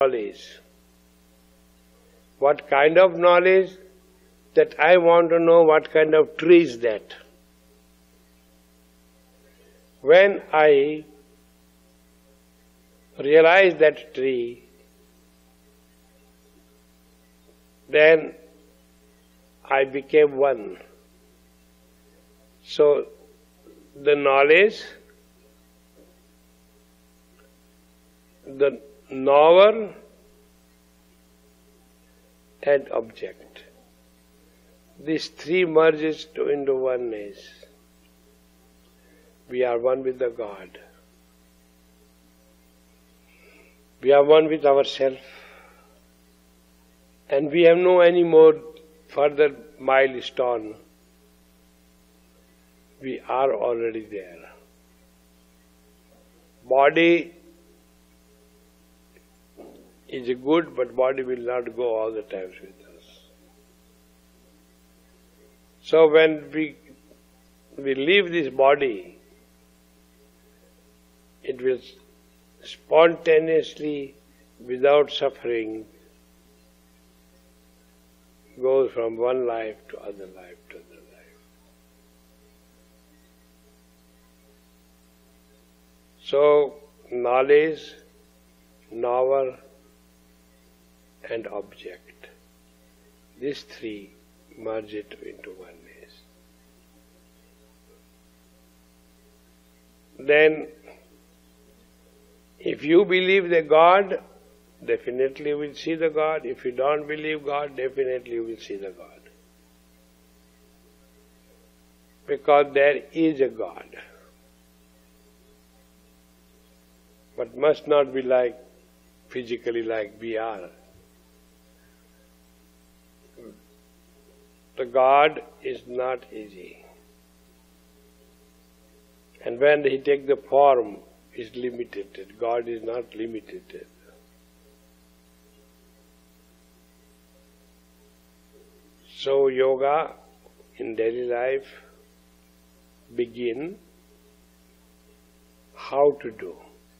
knowledge. What kind of knowledge? That I want to know what kind of tree is that. When I realize that tree, then I became one. So the knowledge, the knower and object, these three merges into oneness. We are one with the God. We are one with ourselves. And we have no any more further milestone. We are already there. Body is good, but body will not go all the time with us. So when we leave this body, it will spontaneously, without suffering, go from one life to other life to other life. So, knowledge, knower and object, these three merge it into oneness. Then, if you believe the God, definitely you will see the God. If you don't believe God, definitely you will see the God. Because there is a God. But must not be like, physically like we are. The God is not easy. And when He takes the form, is limited. God is not limited. So yoga in daily life begin how to do.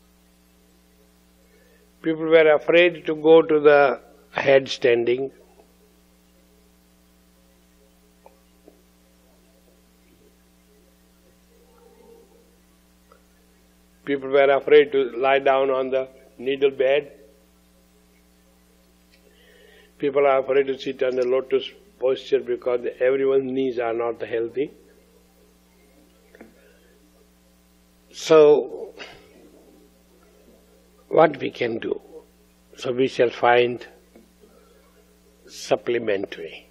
People were afraid to go to the headstanding. People were afraid to lie down on the needle bed. People are afraid to sit on the lotus posture because everyone's knees are not healthy. So, what we can do? So we shall find supplementary.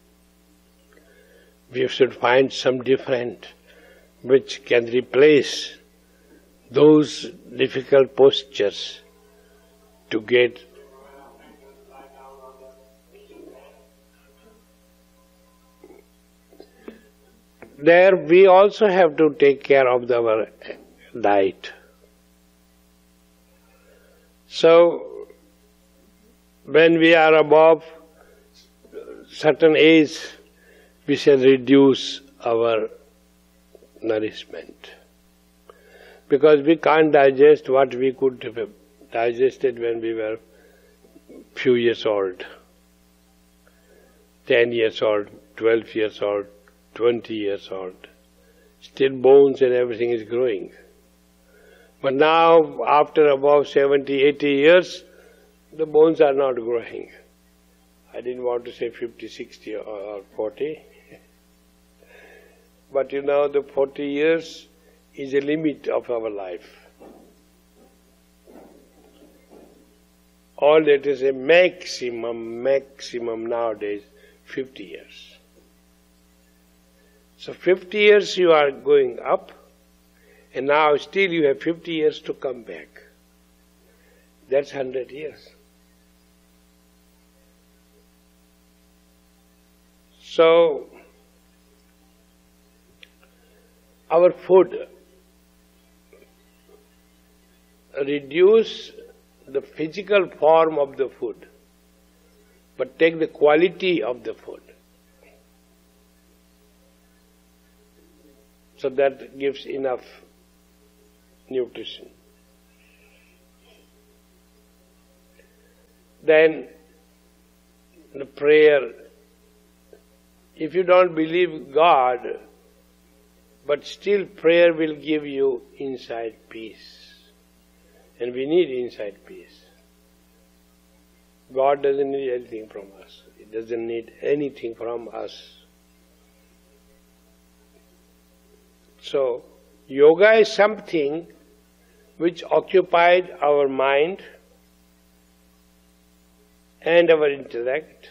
We should find some different which can replace those difficult postures to get there. We also have to take care of our diet. So when we are above certain age, we shall reduce our nourishment. Because we can't digest what we could have digested when we were few years old, 10 years old, 12 years old, 20 years old. Still bones and everything is growing. But now, after about 70, 80 years, the bones are not growing. I didn't want to say 50, 60 or 40. But you know, the 40 years is a limit of our life. All that is a maximum nowadays, 50 years. So 50 years you are going up, and now still you have 50 years to come back. That's 100 years. So, our food, reduce the physical form of the food, but take the quality of the food. So that gives enough nutrition. then the prayer, if you don't believe God, but still prayer will give you inside peace. And we need inside peace. God doesn't need anything from us. He doesn't need anything from us. So, yoga is something which occupied our mind and our intellect,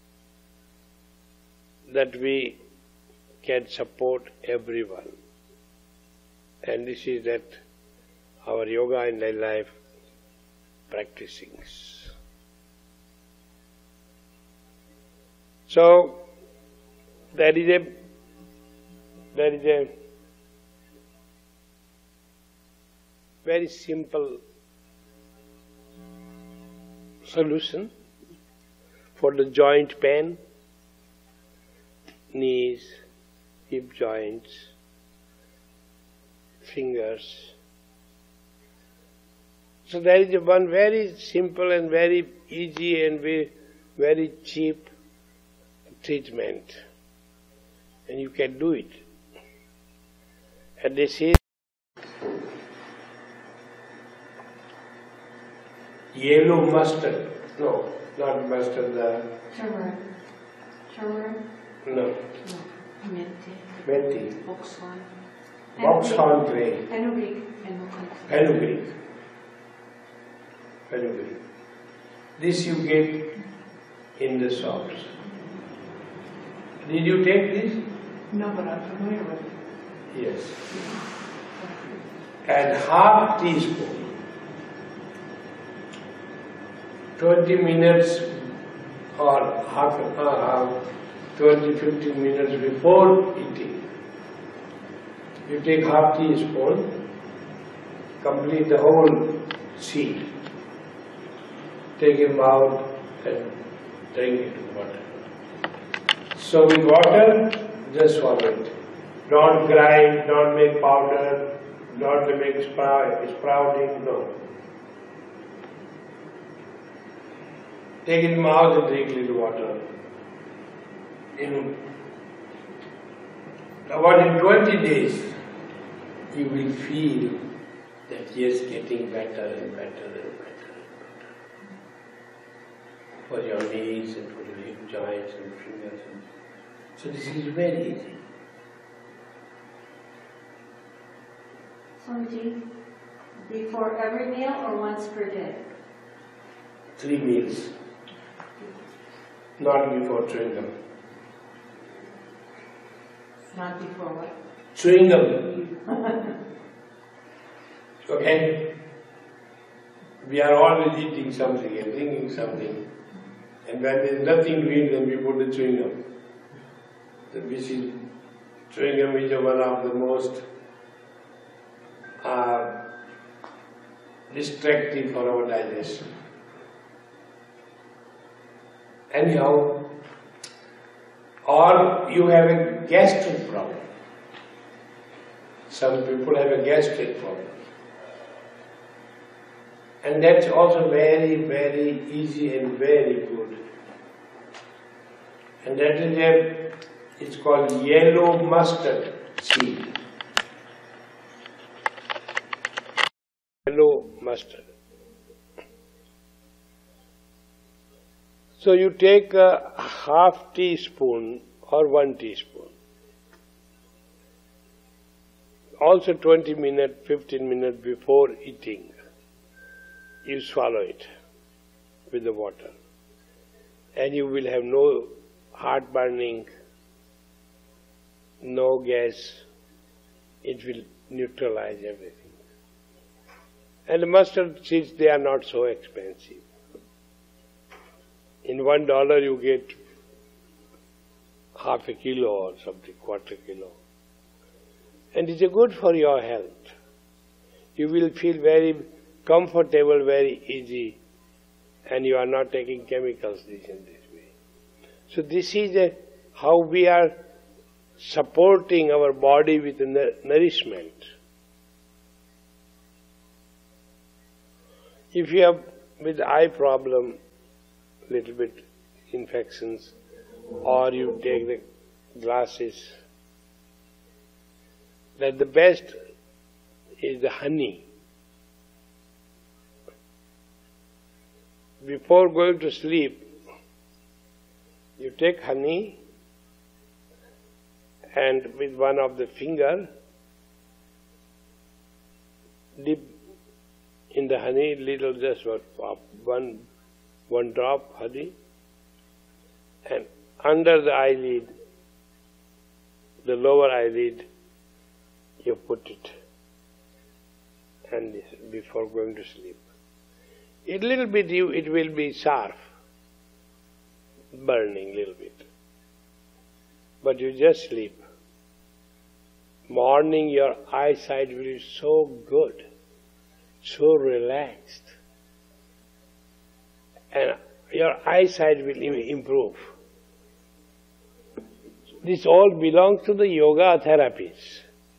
that we can support everyone. And this is that our yoga in daily life practicing. So there is a very simple solution for the joint pain, knees, hip joints, fingers. So there is one very simple and very easy and very cheap treatment, and you can do it. And this is yellow mustard. No, not mustard. Turmeric. Turmeric? No. No. Methi. Methi. Boxhorn. Boxhorn grain. Fenugreek. Fenugreek. Fenugreek. This you get in the shops. Did you take this? No, but I'm familiar with it. Yes. And half teaspoon, 20 minutes or 20-15 minutes before eating. You take half teaspoon, complete the whole seed, take it out and drink it with water. So with water, just swallow it. Don't grind, don't make powder, don't make sprouting, no. Take it in mouth and drink little water. About 20 days, you will feel that yes, getting better and better and better and better. For your knees and for your hip joints and fingers. So this is very easy. Swamiji, before every meal or once per day? 3 meals. Not before chewing gum. Not before what? Chewing gum. Okay? We are always eating something and drinking something. And when there is nothing to eat, then we put the chewing gum. Chewing gum is one of the most distracting for our digestion. Anyhow, or you have a gastric problem. Some people have a gastric problem. And that's also very, very easy and very good. And that is it's called yellow mustard seed. Yellow mustard. So you take a half teaspoon or 1 teaspoon. Also 20 minutes, 15 minutes before eating, you swallow it with the water. And you will have no heartburning, no gas. It will neutralize everything. And the mustard seeds, they are not so expensive. In $1 you get half a kilo or something, quarter kilo. And it's good for your health. You will feel very comfortable, very easy, and you are not taking chemicals this and this way. So this is how we are supporting our body with nourishment. If you have with eye problem, little bit infections, or you take the glasses. That the best is the honey. Before going to sleep, you take honey and with one of the finger dip in the honey little, just one drop honey, and under the eyelid, the lower eyelid, you put it, and this before going to sleep. A little bit it will be sharp, burning little bit, but you just sleep. Morning your eyesight will be so good, so relaxed, and your eyesight will improve. This all belongs to the yoga therapies.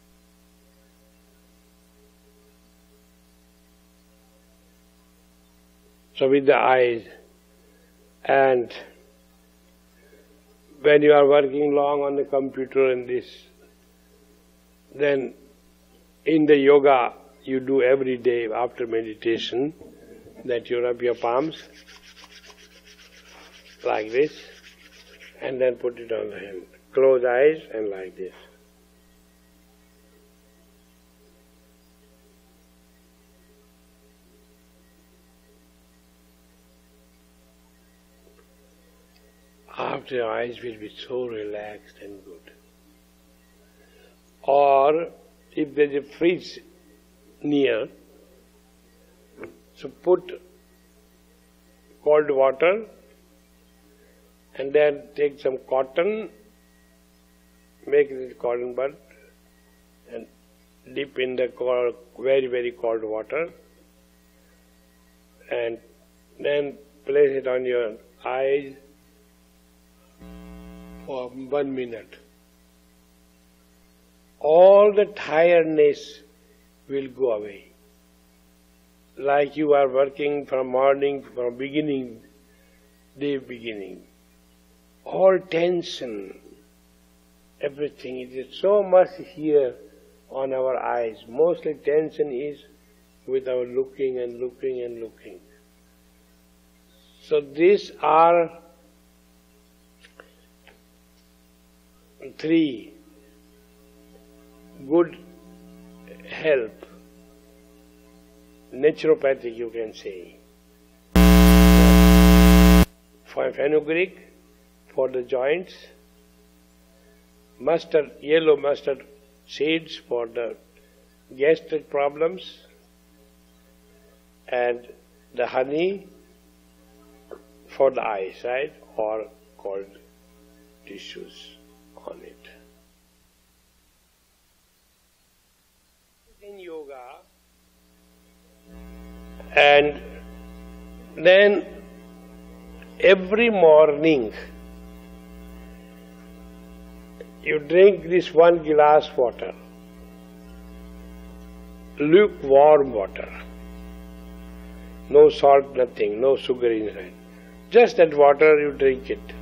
So with the eyes, and when you are working long on the computer and this, then in the yoga you do every day after meditation, that you rub your palms like this and then put it on the hand. Close eyes and like this. After your eyes will be so relaxed and good. Or if there is a fridge near, so put cold water and then take some cotton, make this cotton bud and dip in the very, very cold water, and then place it on your eyes for 1 minute. All the tiredness will go away. Like you are working from morning, from beginning, day beginning. All tension, everything, it is so much here on our eyes. Mostly tension is with our looking and looking and looking. So these are 3 good help, naturopathic you can say. For fenugreek, for the joints, mustard, yellow mustard seeds for the gastric problems, and the honey for the eyesight or cold tissues on it. In yoga, and then every morning you drink this 1 glass water, lukewarm water, no salt, nothing, no sugar inside. Just that water you drink it.